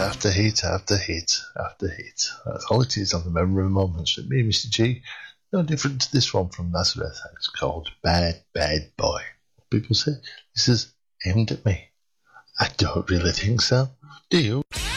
after hit after hit after hit. That's all it is on the Memorable Moments with me, Mr. G. No different to this one from Nazareth. It's called Bad, Bad Boy. People say this is aimed at me. I don't really think so. Do you?